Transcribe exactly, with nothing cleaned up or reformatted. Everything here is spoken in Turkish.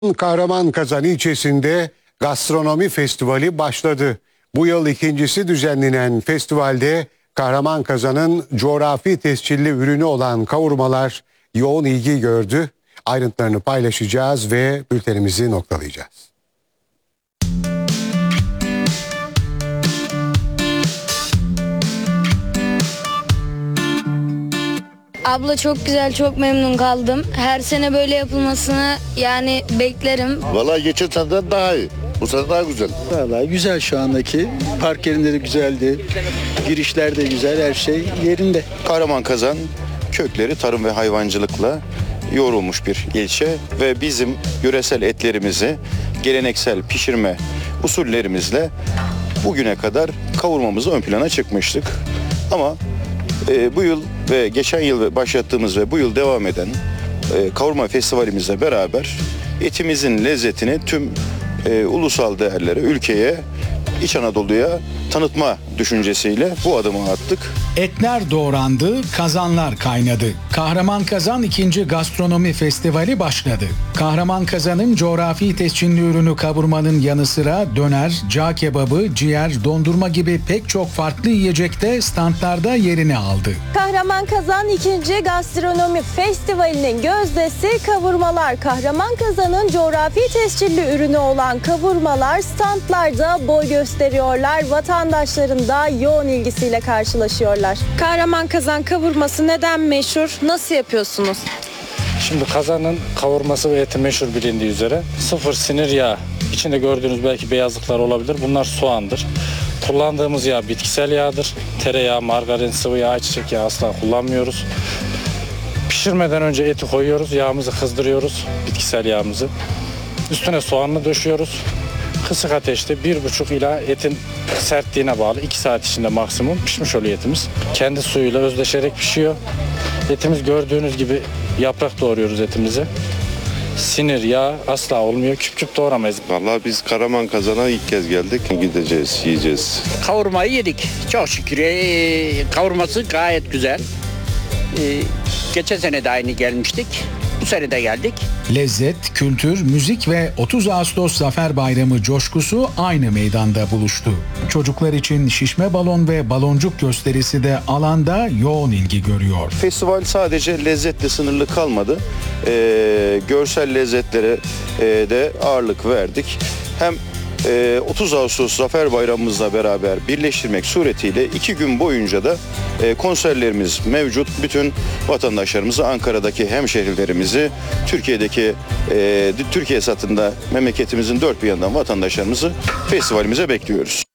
Kahramankazan ilçesinde gastronomi festivali başladı. Bu yıl ikincisi düzenlenen festivalde Kahramankazan'ın coğrafi tescilli ürünü olan kavurmalar yoğun ilgi gördü. Ayrıntılarını paylaşacağız ve bültenimizi noktalayacağız. Abla çok güzel, çok memnun kaldım. Her sene böyle yapılmasını yani beklerim. Vallahi geçen seneden daha iyi. Bu sene daha güzel. Vallahi güzel şu andaki. Park yerinde de güzeldi. Girişler de güzel, her şey yerinde. Kahramankazan kökleri tarım ve hayvancılıkla yoğrulmuş bir ilçe ve bizim yöresel etlerimizi geleneksel pişirme usullerimizle bugüne kadar kavurmamızı ön plana çıkmıştık. Ama e, bu yıl ve geçen yıl başlattığımız ve bu yıl devam eden e, kavurma festivalimizle beraber etimizin lezzetini tüm e, ulusal değerlere, ülkeye, İç Anadolu'ya tanıtma düşüncesiyle bu adımı attık. Etler doğrandı, kazanlar kaynadı. Kahramankazan ikinci Gastronomi Festivali başladı. Kahramankazan'ın coğrafi tescilli ürünü kavurmanın yanı sıra döner, cağ kebabı, ciğer, dondurma gibi pek çok farklı yiyecek de standlarda yerini aldı. Kahramankazan ikinci Gastronomi Festivali'nin gözdesi kavurmalar. Kahramankazan'ın coğrafi tescilli ürünü olan kavurmalar standlarda boy gösteriyorlar. Vatandaşların da yoğun ilgisiyle karşılaşıyorlar. Kahramankazan kavurması neden meşhur? Nasıl yapıyorsunuz? Şimdi kazanın kavurması ve eti meşhur bilindiği üzere sıfır sinir yağ. İçinde gördüğünüz belki beyazlıklar olabilir. Bunlar soğandır. Kullandığımız yağ bitkisel yağdır. Tereyağı, margarin, sıvı yağ, ayçiçek yağı asla kullanmıyoruz. Pişirmeden önce eti koyuyoruz. Yağımızı kızdırıyoruz. Bitkisel yağımızı. Üstüne soğanını döşüyoruz. Kısık ateşte bir buçuk ila etin sertliğine bağlı iki saat içinde maksimum pişmiş oluyor etimiz. Kendi suyuyla özdeşerek pişiyor. Etimiz gördüğünüz gibi yaprak doğruyoruz etimizi. Sinir, yağ asla olmuyor. Küp küp doğramayız. Vallahi biz Kahramankazan'a ilk kez geldik. Gideceğiz, yiyeceğiz. Kavurmayı yedik. Çok şükür. Ee, kavurması gayet güzel. Ee, geçen sene de aynı gelmiştik. Bu sene de geldik. Lezzet, kültür, müzik ve otuz Ağustos Zafer Bayramı coşkusu aynı meydanda buluştu. Çocuklar için şişme balon ve baloncuk gösterisi de alanda yoğun ilgi görüyor. Festival sadece lezzetle sınırlı kalmadı. Ee, görsel lezzetlere e, de ağırlık verdik. Hem e, otuz Ağustos Zafer Bayramımızla beraber birleştirmek suretiyle iki gün boyunca da e, konserlerimiz mevcut. Bütün vatandaşlarımızı, Ankara'daki hemşehrilerimizi, Türkiye'deki e, Türkiye satında memleketimizin dört bir yanından vatandaşlarımızı festivalimize bekliyoruz.